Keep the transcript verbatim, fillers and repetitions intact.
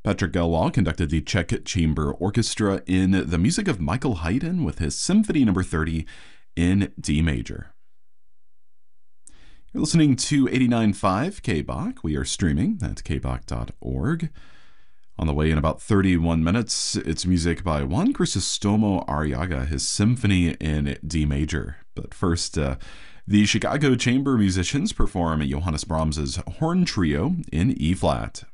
Patrick Gelwall conducted the Czech Chamber Orchestra in the music of Michael Haydn with his Symphony Number thirty in D major. You're listening to eighty-nine point five K B O C. We are streaming at k b o c dot org. On the way in about thirty-one minutes, it's music by Juan Crisostomo Arriaga, his Symphony in D major. But first, uh, the Chicago Chamber musicians perform Johannes Brahms's Horn Trio in E-flat.